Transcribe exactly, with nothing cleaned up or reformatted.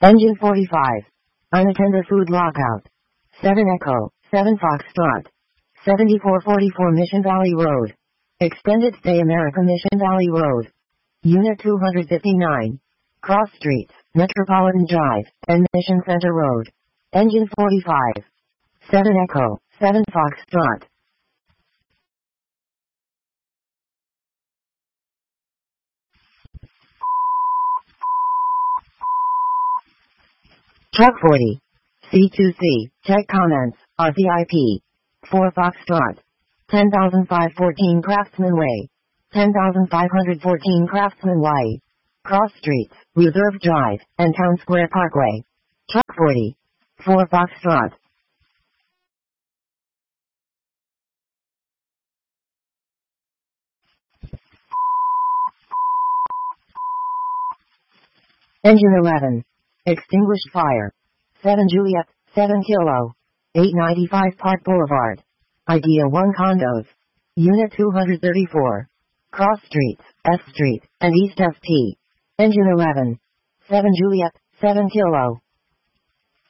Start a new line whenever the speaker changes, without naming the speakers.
Engine forty-five. Unattended food lockout. seven Echo, seven Foxtrot. seventy-four forty-four Mission Valley Road. Extended Stay America Mission Valley Road. Unit two hundred fifty-nine. Cross Streets, Metropolitan Drive, and Mission Center Road. Engine forty-five. seven Echo, seven Foxtrot. Truck forty. C two C, check comments, R V I P. four Foxtrot. ten thousand five hundred fourteen Craftsman Way. ten thousand five hundred fourteen Craftsman Way. Cross Streets, Reserve Drive, and Town Square Parkway. Truck forty. four Foxtrot. Engine eleven. Extinguished fire. seven Juliet, seven Kilo. eight ninety-five Park Boulevard. Idea one Condos. Unit two hundred thirty-four. Cross Streets, S Street, and East S T. Engine eleven. seven Juliet, seven Kilo.